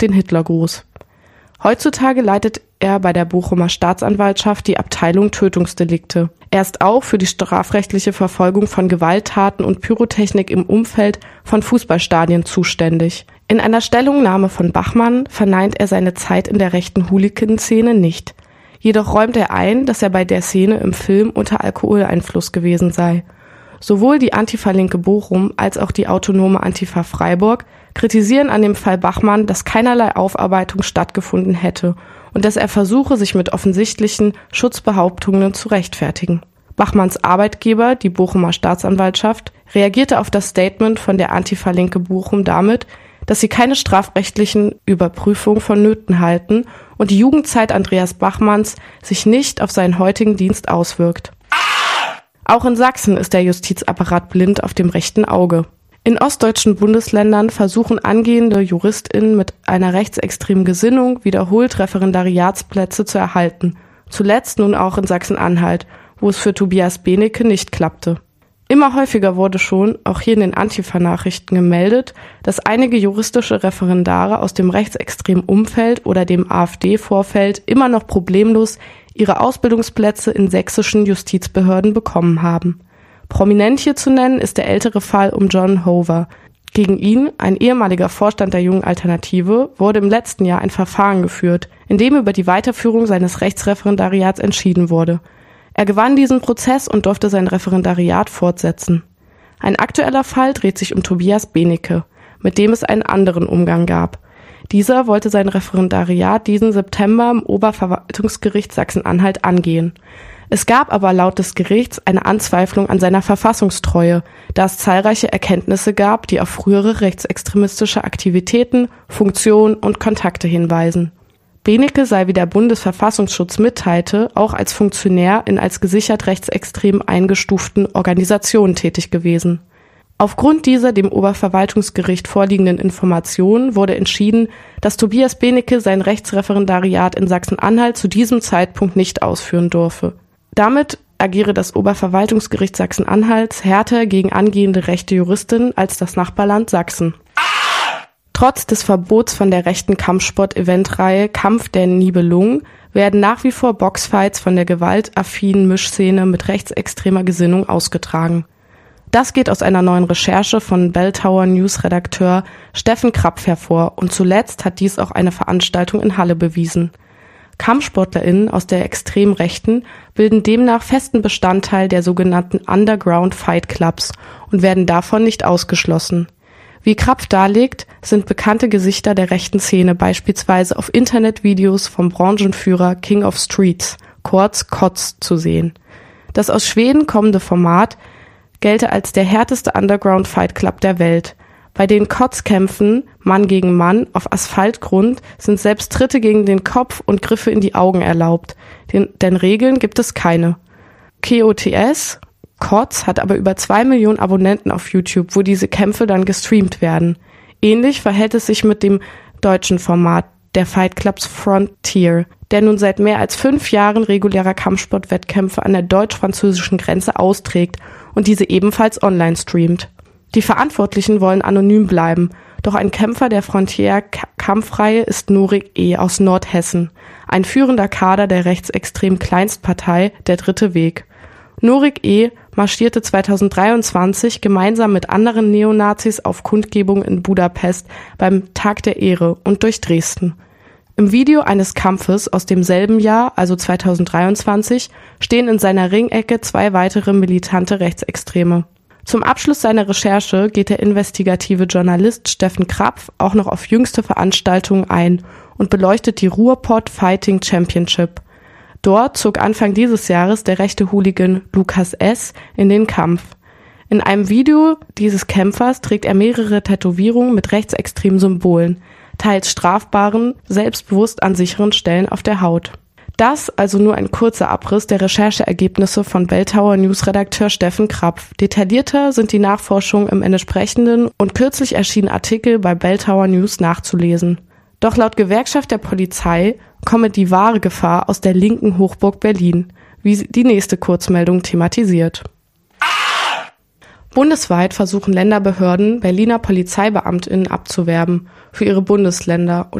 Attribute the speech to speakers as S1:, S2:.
S1: den Hitlergruß. Heutzutage leitet er bei der Bochumer Staatsanwaltschaft die Abteilung Tötungsdelikte. Er ist auch für die strafrechtliche Verfolgung von Gewalttaten und Pyrotechnik im Umfeld von Fußballstadien zuständig. In einer Stellungnahme von Bachmann verneint er seine Zeit in der rechten Hooligan-Szene nicht. Jedoch räumt er ein, dass er bei der Szene im Film unter Alkoholeinfluss gewesen sei. Sowohl die Antifa-Linke Bochum als auch die autonome Antifa Freiburg kritisieren an dem Fall Bachmann, dass keinerlei Aufarbeitung stattgefunden hätte und dass er versuche, sich mit offensichtlichen Schutzbehauptungen zu rechtfertigen. Bachmanns Arbeitgeber, die Bochumer Staatsanwaltschaft, reagierte auf das Statement von der Antifa-Linke Bochum damit, dass sie keine strafrechtlichen Überprüfungen vonnöten halten und die Jugendzeit Andreas Bachmanns sich nicht auf seinen heutigen Dienst auswirkt. Auch in Sachsen ist der Justizapparat blind auf dem rechten Auge. In ostdeutschen Bundesländern versuchen angehende JuristInnen mit einer rechtsextremen Gesinnung wiederholt Referendariatsplätze zu erhalten. Zuletzt nun auch in Sachsen-Anhalt, wo es für Tobias Benecke nicht klappte. Immer häufiger wurde schon, auch hier in den Antifa-Nachrichten gemeldet, dass einige juristische Referendare aus dem rechtsextremen Umfeld oder dem AfD-Vorfeld immer noch problemlos ihre Ausbildungsplätze in sächsischen Justizbehörden bekommen haben. Prominent hier zu nennen ist der ältere Fall um John Hover. Gegen ihn, ein ehemaliger Vorstand der Jungen Alternative, wurde im letzten Jahr ein Verfahren geführt, in dem über die Weiterführung seines Rechtsreferendariats entschieden wurde. Er gewann diesen Prozess und durfte sein Referendariat fortsetzen. Ein aktueller Fall dreht sich um Tobias Benecke, mit dem es einen anderen Umgang gab. Dieser wollte sein Referendariat diesen September im Oberverwaltungsgericht Sachsen-Anhalt angehen. Es gab aber laut des Gerichts eine Anzweiflung an seiner Verfassungstreue, da es zahlreiche Erkenntnisse gab, die auf frühere rechtsextremistische Aktivitäten, Funktionen und Kontakte hinweisen. Benecke sei, wie der Bundesverfassungsschutz mitteilte, auch als Funktionär in als gesichert rechtsextrem eingestuften Organisationen tätig gewesen. Aufgrund dieser dem Oberverwaltungsgericht vorliegenden Informationen wurde entschieden, dass Tobias Benecke sein Rechtsreferendariat in Sachsen-Anhalt zu diesem Zeitpunkt nicht ausführen dürfe. Damit agiere das Oberverwaltungsgericht Sachsen-Anhalts härter gegen angehende rechte Juristinnen als das Nachbarland Sachsen. Trotz des Verbots von der rechten Kampfsport-Eventreihe Kampf der Nibelungen werden nach wie vor Boxfights von der gewaltaffinen Mischszene mit rechtsextremer Gesinnung ausgetragen. Das geht aus einer neuen Recherche von Belltower News-Redakteur Steffen Krapf hervor und zuletzt hat dies auch eine Veranstaltung in Halle bewiesen. KampfsportlerInnen aus der extrem Rechten bilden demnach festen Bestandteil der sogenannten Underground Fight Clubs und werden davon nicht ausgeschlossen. Wie Krapf darlegt, sind bekannte Gesichter der rechten Szene beispielsweise auf Internetvideos vom Branchenführer King of Streets, kurz KOTZ, zu sehen. Das aus Schweden kommende Format gelte als der härteste Underground Fight Club der Welt. Bei den KOTZ-Kämpfen, Mann gegen Mann, auf Asphaltgrund, sind selbst Tritte gegen den Kopf und Griffe in die Augen erlaubt, denn Regeln gibt es keine. KOTS, KOTZ, hat aber über 2 Millionen Abonnenten auf YouTube, wo diese Kämpfe dann gestreamt werden. Ähnlich verhält es sich mit dem deutschen Format der Fight Clubs Frontier, der nun seit mehr als 5 Jahren regulärer Kampfsportwettkämpfe an der deutsch-französischen Grenze austrägt und diese ebenfalls online streamt. Die Verantwortlichen wollen anonym bleiben, doch ein Kämpfer der Frontier-Kampfreihe ist Norik E. aus Nordhessen, ein führender Kader der rechtsextremen Kleinstpartei Der Dritte Weg. Norik E. marschierte 2023 gemeinsam mit anderen Neonazis auf Kundgebung in Budapest beim Tag der Ehre und durch Dresden. Im Video eines Kampfes aus demselben Jahr, also 2023, stehen in seiner Ringecke 2 weitere militante Rechtsextreme. Zum Abschluss seiner Recherche geht der investigative Journalist Steffen Krapf auch noch auf jüngste Veranstaltungen ein und beleuchtet die Ruhrpott Fighting Championship. Dort zog Anfang dieses Jahres der rechte Hooligan Lukas S. in den Kampf. In einem Video dieses Kämpfers trägt er mehrere Tätowierungen mit rechtsextremen Symbolen, teils strafbaren, selbstbewusst an sicheren Stellen auf der Haut. Das also nur ein kurzer Abriss der Rechercheergebnisse von Belltower News-Redakteur Steffen Krapf. Detaillierter sind die Nachforschungen im entsprechenden und kürzlich erschienenen Artikel bei Belltower News nachzulesen. Doch laut Gewerkschaft der Polizei komme die wahre Gefahr aus der linken Hochburg Berlin, wie die nächste Kurzmeldung thematisiert. Bundesweit versuchen Länderbehörden, Berliner PolizeibeamtInnen abzuwerben für ihre Bundesländer